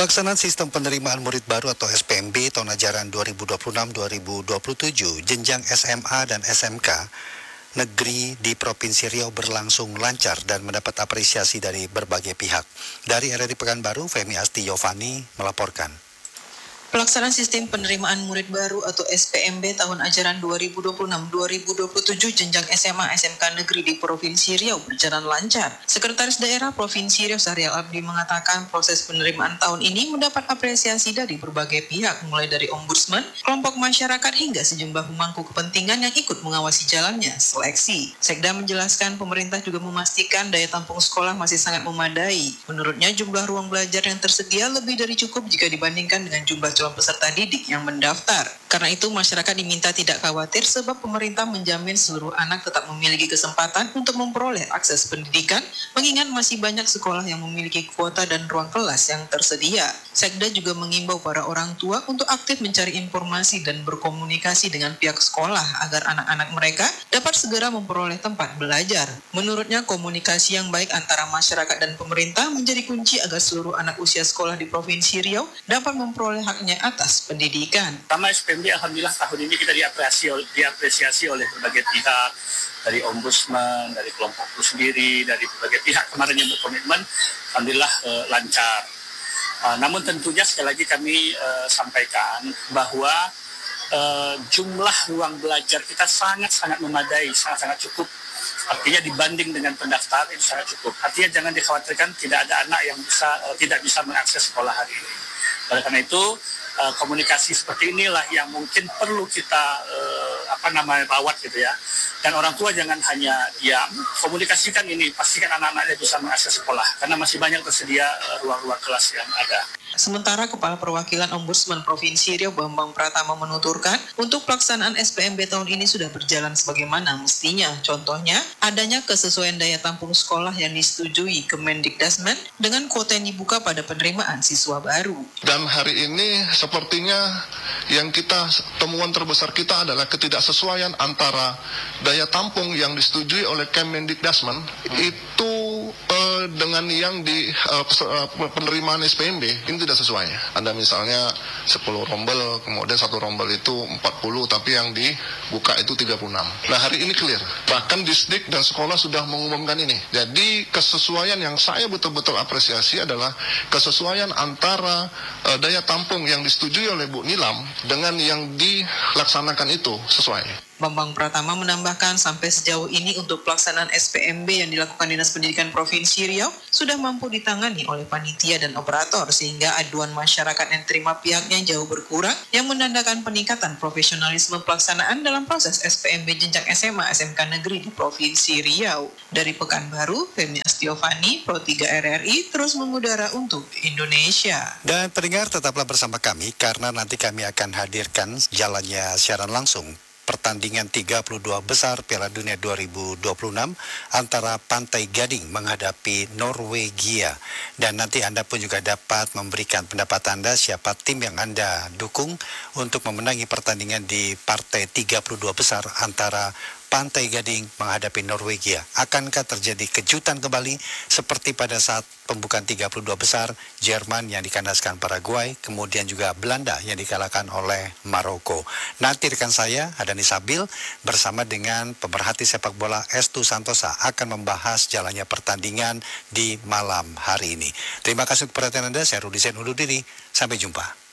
Pelaksanaan Sistem Penerimaan Murid Baru atau SPMB tahun ajaran 2026-2027 jenjang SMA dan SMK negeri di Provinsi Riau berlangsung lancar dan mendapat apresiasi dari berbagai pihak. Dari RRI Pekanbaru, Femi Asti Yovani melaporkan. Pelaksanaan Sistem Penerimaan Murid Baru atau SPMB tahun ajaran 2026-2027 jenjang SMA SMK Negeri di Provinsi Riau berjalan lancar. Sekretaris Daerah Provinsi Riau Syahrial Abdi mengatakan proses penerimaan tahun ini mendapat apresiasi dari berbagai pihak, mulai dari Ombudsman, kelompok masyarakat hingga sejumlah pemangku kepentingan yang ikut mengawasi jalannya seleksi. Sekda menjelaskan pemerintah juga memastikan daya tampung sekolah masih sangat memadai. Menurutnya jumlah ruang belajar yang tersedia lebih dari cukup jika dibandingkan dengan jumlah calon peserta didik yang mendaftar. Karena itu masyarakat diminta tidak khawatir sebab pemerintah menjamin seluruh anak tetap memiliki kesempatan untuk memperoleh akses pendidikan, mengingat masih banyak sekolah yang memiliki kuota dan ruang kelas yang tersedia. Sekda juga mengimbau para orang tua untuk aktif mencari informasi dan berkomunikasi dengan pihak sekolah agar anak-anak mereka dapat segera memperoleh tempat belajar. Menurutnya komunikasi yang baik antara masyarakat dan pemerintah menjadi kunci agar seluruh anak usia sekolah di Provinsi Riau dapat memperoleh haknya atas pendidikan. Pertama SPMB alhamdulillah tahun ini kita diapresiasi oleh berbagai pihak, dari Ombudsman, dari kelompokku sendiri, dari berbagai pihak kemarin yang berkomitmen, alhamdulillah lancar. Namun tentunya sekali lagi kami sampaikan bahwa jumlah ruang belajar kita sangat-sangat memadai, sangat-sangat cukup. Artinya dibanding dengan pendaftar itu sangat cukup. Artinya jangan dikhawatirkan tidak ada anak yang tidak bisa mengakses sekolah hari ini. Oleh karena itu komunikasi seperti inilah yang mungkin perlu kita rawat gitu ya. Dan orang tua jangan hanya diam, komunikasikan ini, pastikan anak-anaknya bisa mengakses sekolah karena masih banyak tersedia ruang-ruang kelas yang ada. Sementara Kepala Perwakilan Ombudsman Provinsi Riau Bambang Pratama menuturkan, untuk pelaksanaan SPMB tahun ini sudah berjalan sebagaimana mestinya. Contohnya, adanya kesesuaian daya tampung sekolah yang disetujui Kemendikdasmen dengan kuota yang dibuka pada penerimaan siswa baru. Dan hari ini sepertinya yang temuan terbesar kita adalah ketidaksesuaian antara daya tampung yang disetujui oleh Kemendikdasmen itu dengan yang di penerimaan SPMB ini tidak sesuai. Ada misalnya 10 rombel, kemudian satu rombel itu 40, tapi yang dibuka itu 36. Nah hari ini clear. Bahkan Disdik dan sekolah sudah mengumumkan ini. Jadi kesesuaian yang saya betul-betul apresiasi adalah kesesuaian antara daya tampung yang disetujui oleh Bu Nilam dengan yang dilaksanakan itu sesuai. Bambang Pratama menambahkan sampai sejauh ini untuk pelaksanaan SPMB yang dilakukan Dinas Pendidikan Provinsi Riau sudah mampu ditangani oleh panitia dan operator sehingga aduan masyarakat yang terima pihaknya jauh berkurang yang menandakan peningkatan profesionalisme pelaksanaan dalam proses SPMB jenjang SMA SMK Negeri di Provinsi Riau. Dari Pekanbaru, Femi Asti Yovani, Pro 3 RRI terus mengudara untuk Indonesia. Dan pendengar tetaplah bersama kami karena nanti kami akan hadirkan jalannya siaran langsung pertandingan 32 besar Piala Dunia 2026 antara Pantai Gading menghadapi Norwegia. Dan nanti Anda pun juga dapat memberikan pendapat Anda siapa tim yang Anda dukung untuk memenangi pertandingan di partai 32 besar antara Pantai Gading menghadapi Norwegia. Akankah terjadi kejutan kembali seperti pada saat pembukaan 32 besar Jerman yang dikandaskan Paraguay, kemudian juga Belanda yang dikalahkan oleh Maroko. Nanti rekan saya, Hadani Sabil, bersama dengan pemerhati sepak bola Estu Santosa akan membahas jalannya pertandingan di malam hari ini. Terima kasih untuk perhatian Anda, saya Rudi Sen undur diri, sampai jumpa.